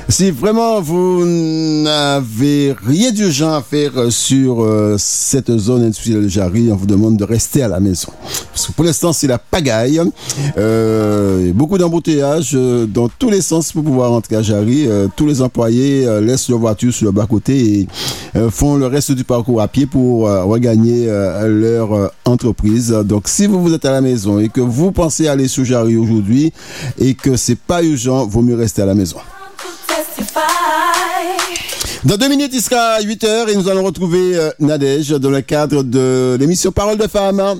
Si vraiment vous n'avez rien d'urgent à faire sur cette zone industrielle de Jarry, on vous demande de rester à la maison. Parce que pour l'instant, c'est la pagaille. Beaucoup d'embouteillages dans tous les sens pour pouvoir rentrer à Jarry. Tous les employés laissent leur voiture sur le bas-côté et font le reste du parcours à pied pour regagner leur entreprise. Donc, si vous êtes à la maison et que vous pensez aller sur Jarry aujourd'hui et que c'est pas urgent, vaut mieux rester à la maison. Dans 2 minutes, il sera 8h et nous allons retrouver Nadège dans le cadre de l'émission Parole de Femmes.